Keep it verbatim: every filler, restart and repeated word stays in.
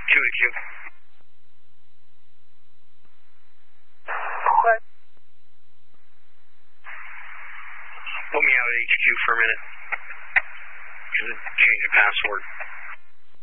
two to Q. Okay. Put me out at H Q for a minute. Change the password.